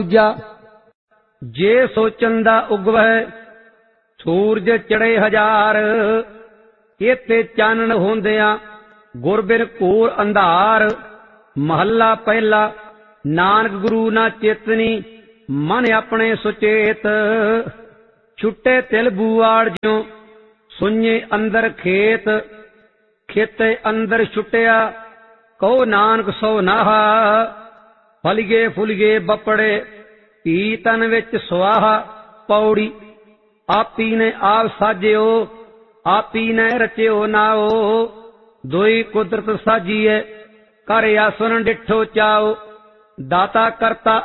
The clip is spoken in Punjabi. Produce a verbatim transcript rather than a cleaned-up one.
ਦੂਜਾ ਜੇ ਸੋਚੰਦਾ ਉਗਵੈ ਸੂਰਜ ਚੜੇ ਹਜ਼ਾਰ, ਇਤੇ ਚਾਨਣ ਹੁੰਦਿਆਂ ਗੁਰ ਬਿਨ ਘੋਰ ਅੰਧਾਰ। ਮਹੱਲਾ ਪਹਿਲਾ। ਨਾਨਕ ਗੁਰੂ ਨਾ ਚੇਤਨੀ ਮਨ ਆਪਣੇ ਸੁਚੇਤ, ਛੁੱਟੇ ਤਿਲ ਬੂਆੜ ਜਿਉ ਸੁਣੇ ਅੰਦਰ ਖੇਤ। ਖੇਤੇ ਅੰਦਰ ਛੁੱਟਿਆ ਕਹੋ ਨਾਨਕ ਸੋ ਨਾਹਾ, ਫਲਿਗੇ ਫੁਲਿਗੇ ਬਪੜੇ ਧੀ ਤਨ ਵਿੱਚ ਸੁਆਹਾ। ਪੌੜੀ। ਆਪੀ ਨੇ ਆਪ ਸਾਜਿਓ ਆਪੀ ਨੇ ਰਚਿਓ ਨਾਓ, ਦੋਈ ਕੁਦਰਤ ਸਾਜੀਏ ਕਰ ਆਸਨ ਡਿਠੋ ਚਾਓ। ਦਾਤਾ ਕਰਤਾ